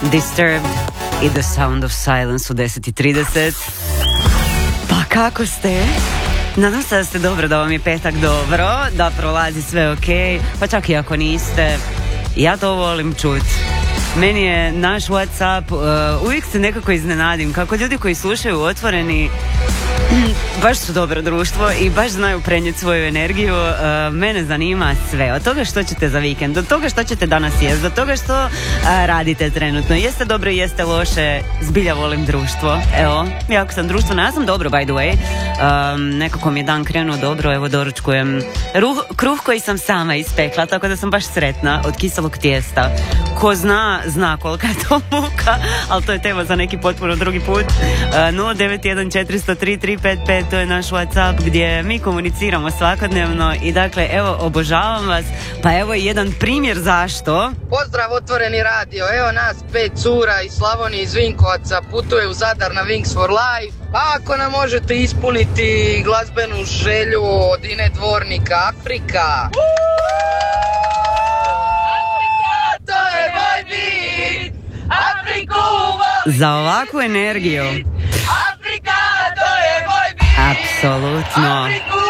Disturbed i The Sound of Silence u 10:30. Pa kako ste? Nadam se da ste dobro, da vam je petak dobro, da prolazi sve ok, pa čak i ako niste, ja to volim čut. Meni je naš WhatsApp, uvijek se nekako iznenadim kako ljudi koji slušaju Otvoreni baš su dobro društvo i baš znaju prenijeti svoju energiju. Mene zanima sve, od toga što ćete za vikend, do toga što ćete danas jesti, do toga što radite trenutno, jeste dobro, jeste loše, zbilja volim društvo. Evo, jako sam društvena, ja sam dobro by the way, nekako mi je dan krenuo dobro, evo doručkujem kruh koji sam sama ispekla, tako da sam baš sretna, od kiselog tijesta. Ko zna kolika je to muka, ali to je tema za neki potpuno drugi put. 091403355, to je naš WhatsApp gdje mi komuniciramo svakodnevno i dakle, evo, obožavam vas, pa evo i jedan primjer zašto. Pozdrav Otvoreni radio, evo nas 5 cura iz Slavonije, iz Vinkovaca, putuje u Zadar na Wings for Life. A ako nam možete ispuniti glazbenu želju od Ine Dvornika, Afrika. To je moj bit, Afriku za ovakvu energiju. Afrika, to je moj bit, Apsolutno. Afriku